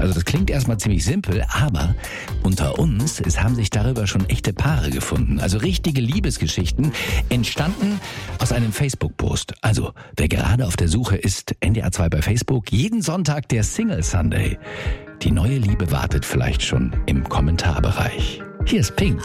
Also das klingt erstmal ziemlich simpel, aber unter uns, es haben sich darüber schon echte Paare gefunden. Also richtige Liebesgeschichten, entstanden aus einem Facebook-Post. Also, wer gerade auf der Suche ist, NDR 2 bei Facebook, jeden Sonntag der Single Sunday. Die neue Liebe wartet vielleicht schon im Kommentarbereich. Hier ist Pink.